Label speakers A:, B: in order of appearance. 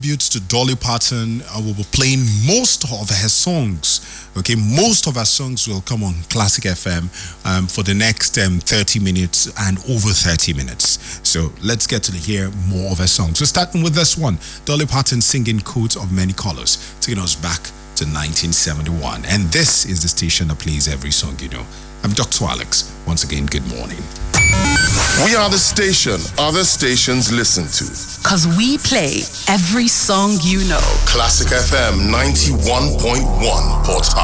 A: tributes to Dolly Parton. We'll be playing most of her songs. Okay, most of her songs will come on Classic FM for the next 30 minutes and over 30 minutes. So let's get to hear more of her songs. We're starting with this one, Dolly Parton singing Coats of Many Colors, taking us back to 1971. And this is the station that plays every song you know. I'm Dr. Alex. Once again, good morning.
B: We are the station other stations listen to.
C: 'Cause we play every song you know.
B: Classic FM 91.1 Port